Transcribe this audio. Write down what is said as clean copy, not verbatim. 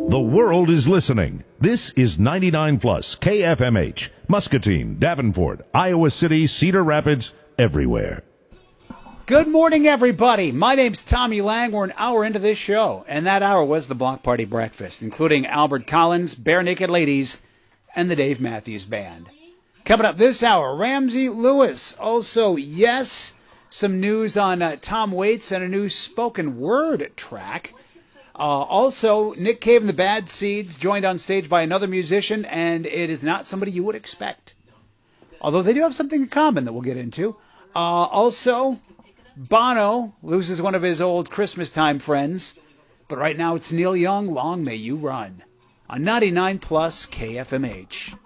The world is listening. This is 99 Plus KFMH, Muscatine, Davenport, Iowa City, Cedar Rapids, everywhere. Good morning, everybody. My name's Tommy Lang. We're an hour into this show, and that hour was the Block Party Breakfast, including Albert Collins, Bare Naked Ladies, and the Dave Matthews Band. Coming up this hour, Ramsey Lewis. Also, yes, some news on Tom Waits and a new spoken word track. Also, Nick Cave and the Bad Seeds joined on stage by another musician, and it is not somebody you would expect. Although they do have something in common that we'll get into. Also, Bono loses one of his old Christmas time friends. But right now it's Neil Young, Long May You Run, on 99 Plus KFMH.